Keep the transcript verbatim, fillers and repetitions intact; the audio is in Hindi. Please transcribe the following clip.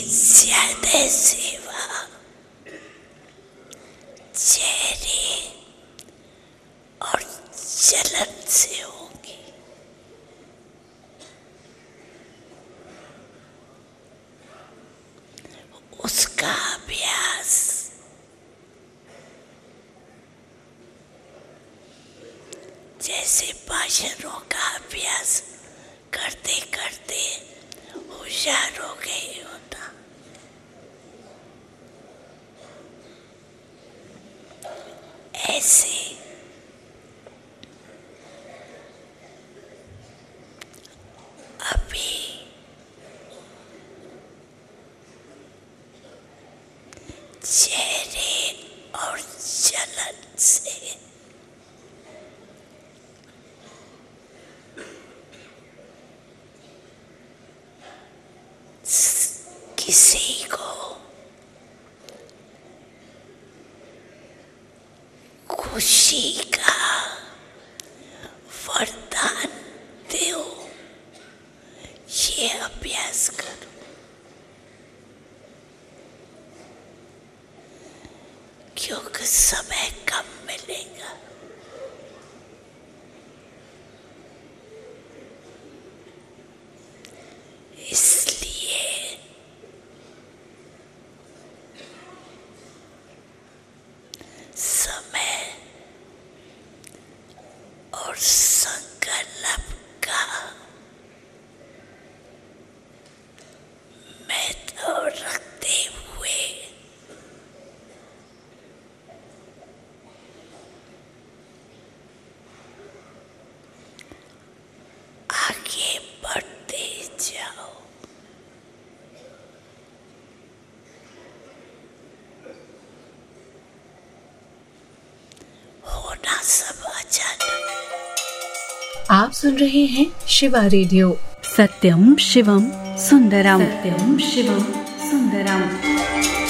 ज्यादा सेवा चेहरे और जलन से होगी। उसका अभ्यास जैसे भाषणों का अभ्यास करते करते होशियार हो गए होता, ऐसे अभी चेहरे और जलन से किसी को खुशी का वरदान दो, ये अभ्यास करो। क्योंकि समय कम मिलेगा, इसलिए समय और संकल्प का महत्व रखते हुए आगे बढ़ते जाओ। होना सब अचानक। आप सुन रहे हैं शिवा रेडियो। सत्यम शिवम सुंदरम। सत्यम शिवम सुंदरम।